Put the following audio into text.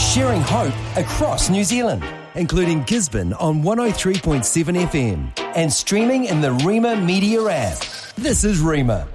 sharing hope across New Zealand, including Gisborne on 103.7 FM and streaming in the Rima Media app. This is Rima.